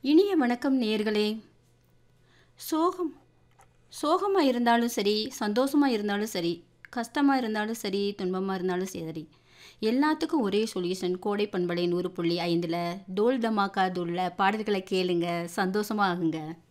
இனிய வணக்கம் நேயர்களே. சோகம் சோகமாக இருந்தாலும் சரி, சந்தோஷமாக இருந்தாலும் சரி, கஷ்டமாக இருந்தாலும் சரி, துன்பமாக இருந்தாலும் சரி, எல்லாத்துக்கும் ஒரே சொல்யூஷன் கோடை பண்பலை 100.5ல் டோல் தமாக்கா தூள்ல பாடல்களை கேளுங்க, சந்தோஷமா ஆகுங்க.